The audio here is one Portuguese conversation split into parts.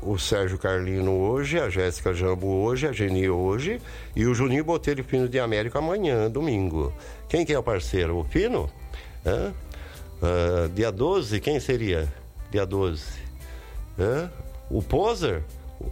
o Sérgio Carlino hoje, a Jéssica Jambo hoje, a Geni hoje e o Juninho Botelho Pino de América amanhã, domingo. Quem que é o parceiro? O Pino? Dia 12, quem seria? Dia 12. O Poser?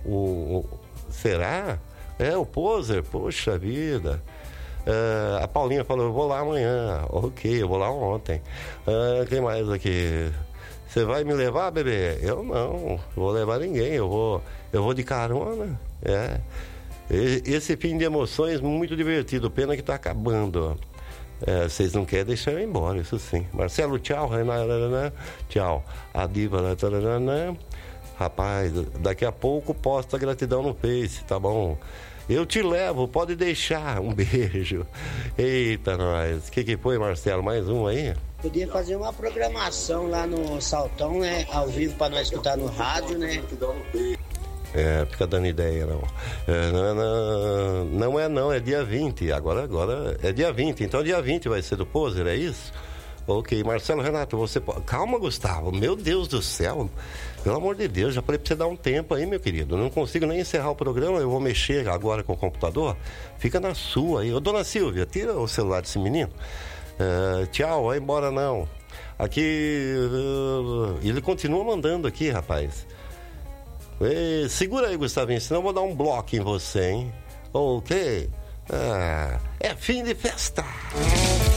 Será? O Poser, poxa vida. A Paulinha falou, eu vou lá amanhã. Ok, eu vou lá ontem. Quem mais aqui? Você vai me levar, bebê? Eu não vou levar ninguém, eu vou de carona. Esse fim de emoções muito divertido, pena que tá acabando. Vocês não querem deixar eu ir embora, isso sim. Marcelo, tchau. Tchau. A diva, rapaz, daqui a pouco posta gratidão no Face, tá bom? Eu te levo, pode deixar. Um beijo. Eita, nós. O que foi, Marcelo? Mais um aí? Podia fazer uma programação lá no Saltão, né? Ao vivo pra nós escutar no rádio, né? Fica dando ideia, não. Não, é dia 20. Agora é dia 20. Então dia 20 vai ser do Poser, é isso? Ok, Marcelo, Renato, você pode... Calma, Gustavo, meu Deus do céu. Pelo amor de Deus, já falei pra você dar um tempo aí, meu querido. Não consigo nem encerrar o programa, eu vou mexer agora com o computador. Fica na sua aí. Ô, dona Silvia, tira o celular desse menino. Tchau, vai embora não. Aqui, ele continua mandando aqui, rapaz. Segura aí, Gustavinho, senão eu vou dar um bloco em você, hein? Ok? É fim de festa.